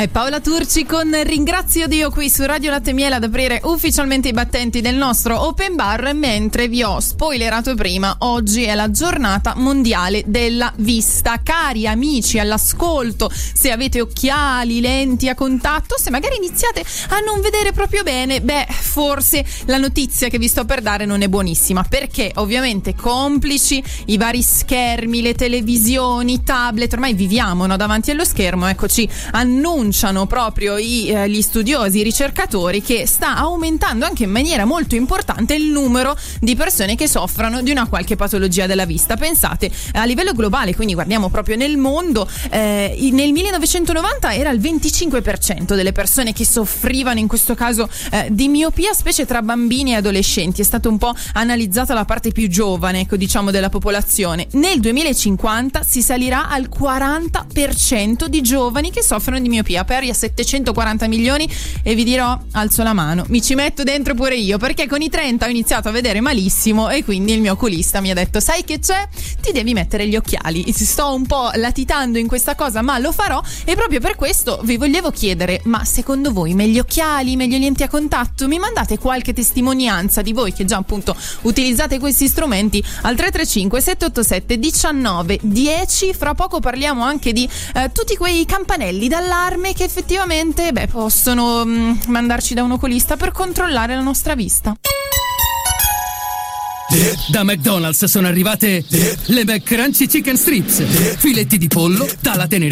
È Paola Turci con Ringrazio Dio qui su Radio Latte e Miele ad aprire ufficialmente i battenti del nostro open bar, mentre vi ho spoilerato prima, oggi è la giornata mondiale della vista. Cari amici all'ascolto, se avete occhiali, lenti a contatto, se magari iniziate a non vedere proprio bene, forse la notizia che vi sto per dare non è buonissima, perché ovviamente complici i vari schermi, le televisioni, tablet, ormai viviamo davanti allo schermo, eccoci, annunciano proprio gli studiosi, i ricercatori, che sta aumentando anche in maniera molto importante il numero di persone che soffrono di una qualche patologia della vista. Pensate, a livello globale, quindi guardiamo proprio nel mondo, nel 1990 era il 25% delle persone che soffrivano in questo caso di miopia, specie tra bambini e adolescenti. È stata un po' analizzata la parte più giovane, ecco, diciamo, della popolazione. Nel 2050 si salirà al 40% di giovani che soffrono di miopia, pari a 740 milioni, e vi dirò, alzo la mano, mi ci metto dentro pure io, perché con i 30 ho iniziato a vedere malissimo e quindi il mio oculista mi ha detto: sai che c'è? Ti devi mettere gli occhiali. Sto un po' latitando in questa cosa, ma lo farò, e proprio per questo vi volevo chiedere: ma secondo voi meglio occhiali, meglio lenti a contatto? Mi mandate qualche testimonianza di voi che già appunto utilizzate questi strumenti al 335 787 19 10. Fra poco parliamo anche di tutti quei campanelli d'allarme che effettivamente possono mandarci da un oculista per controllare la nostra vista. Da McDonald's sono arrivate le McCrunchy Chicken Strips, filetti di pollo dalla tenerezza